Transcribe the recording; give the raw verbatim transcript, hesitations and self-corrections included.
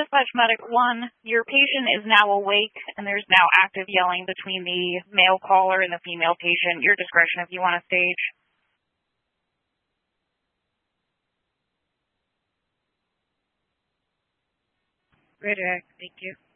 Dispatch Medic one, your patient is now awake, and there's now active yelling between the male caller and the female patient. Your discretion if you want to stage. Redact, thank you.